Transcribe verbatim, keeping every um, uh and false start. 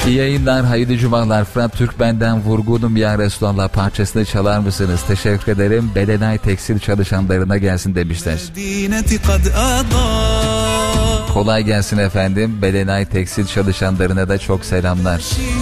İyi yayınlar, hayırlı cumalar. Fırat Türk benden Vurgunum Ya Resulallah parçasını çalar mısınız? Teşekkür ederim. Bedenay tekstil çalışanlarına gelsin demişler. Kolay gelsin efendim. Bedenay tekstil çalışanlarına da çok selamlar.